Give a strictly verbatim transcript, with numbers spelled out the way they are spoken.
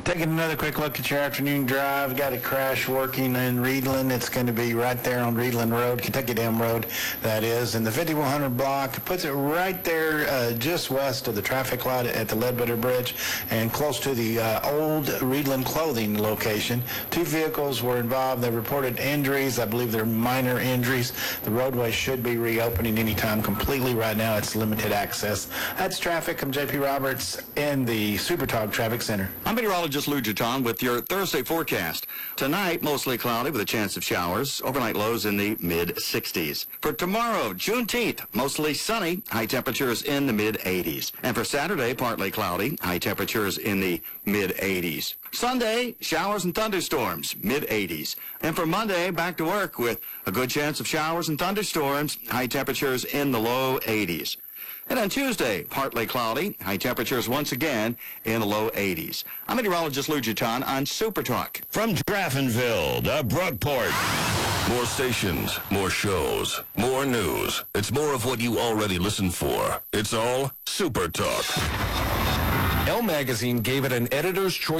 Taking another quick look at your afternoon drive. Got a crash working in Reedland. It's going to be right there on Reedland Road, Kentucky Dam Road, that is. And the fifty-one hundred block puts it right there uh, just west of the traffic light at the Ledbetter Bridge and close to the uh, old Reedland clothing location. Two vehicles were involved. They reported injuries. I believe they're minor injuries. The roadway should be reopening anytime completely. Right now, it's limited access. That's traffic. I'm J P Roberts in the Super Talk Traffic Center. I'm meteorologist Lou Jeton with your Thursday forecast. Tonight, mostly cloudy with a chance of showers. Overnight lows in the mid sixties. For tomorrow, Juneteenth, mostly sunny. High temperatures in the mid eighties. And for Saturday, partly cloudy. High temperatures in the mid eighties. Sunday, showers and thunderstorms, mid eighties. And for Monday, back to work with a good chance of showers and thunderstorms. High temperatures in the low eighties. And on Tuesday, partly cloudy, high temperatures once again in the low eighties. I'm meteorologist Lou Jeton on Super Talk. From Draftonville to Brookport. More stations, more shows, more news. It's more of what you already listen for. It's all Super Talk. Elle Magazine gave it an Editor's Choice